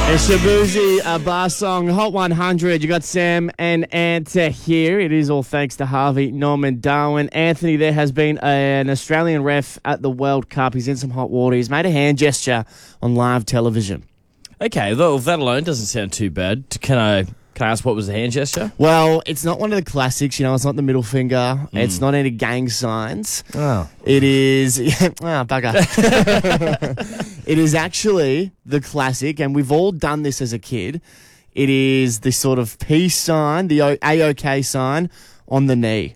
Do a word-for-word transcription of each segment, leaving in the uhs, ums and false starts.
It's Shabuzi, a bar song, Hot one hundred. You got Sam and Anta here. It is all thanks to Harvey Norman Darwin. Anthony, there has been an Australian ref at the World Cup. He's in some hot water. He's made a hand gesture on live television. Okay, though that alone doesn't sound too bad. Can I can I ask what was the hand gesture? Well, it's not one of the classics, you know, it's not the middle finger. Mm. It's not any gang signs. Oh. It is... ah, bugger. It is actually the classic, and we've all done this as a kid. It is the sort of peace sign, the A-OK sign on the knee.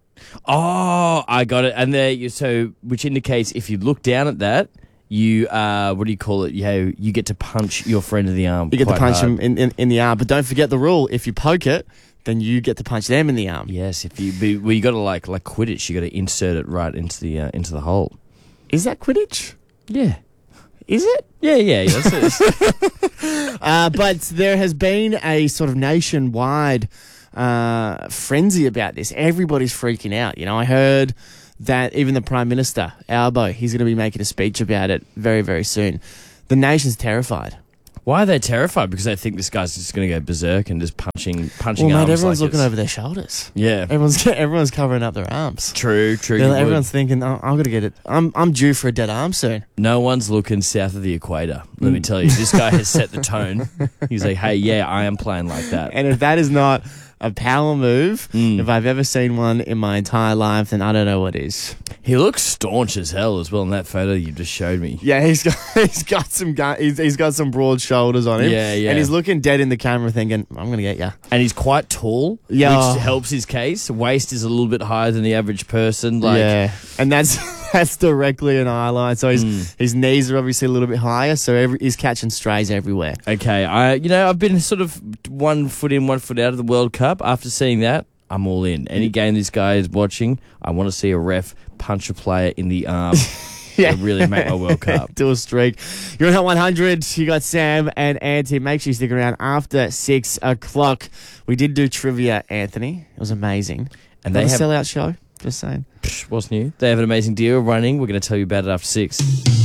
Oh, I got it. And there, you so which indicates if you look down at that, you uh, what do you call it? You know, you get to punch your friend in the arm. You get to punch hard. him in, in, in the arm, but don't forget the rule: if you poke it, then you get to punch them in the arm. Yes, if you be, well, you got to like like Quidditch. You got to insert it right into the uh, into the hole. Is that Quidditch? Yeah. Is it? Yeah, yeah, yes, it is. uh, but there has been a sort of nationwide uh, frenzy about this. Everybody's freaking out. You know, I heard that even the Prime Minister, Albo, he's going to be making a speech about it very, very soon. The nation's terrified. Why are they terrified? Because they think this guy's just going to go berserk and just punching, punching well, arms. Mate, everyone's like looking it's... over their shoulders. Yeah, everyone's everyone's covering up their arms. True, true. Like, everyone's thinking, oh, I'm going to get it. I'm I'm due for a dead arm soon. No one's looking south of the equator. Let me tell you, this guy has set the tone. He's like, hey, yeah, I am playing like that. And if that is not a power move, mm. if I've ever seen one in my entire life, then I don't know what is. He looks staunch as hell as well in that photo you just showed me. Yeah, he's got he's got some gu- he's, he's got some broad shoulders on him. Yeah, yeah. And he's looking dead in the camera, thinking, "I'm gonna get you." And he's quite tall, yeah. which helps his case. Waist is a little bit higher than the average person. Like, yeah, and that's that's directly an eye line. So his mm. his knees are obviously a little bit higher. So every, he's catching strays everywhere. Okay, I you know I've been sort of one foot in, one foot out of the World Cup. After seeing that, I'm all in. Any game this guy is watching, I want to see a ref punch a player in the arm. Yeah, to really make my World Cup. Do a streak. You're on Hot one hundred. You got Sam and Anthony. Make sure you stick around after six o'clock. We did do trivia, Anthony. It was amazing. And Not they a have sellout show. Just saying. Psh, what's new? They have an amazing deal running. We're going to tell you about it after six.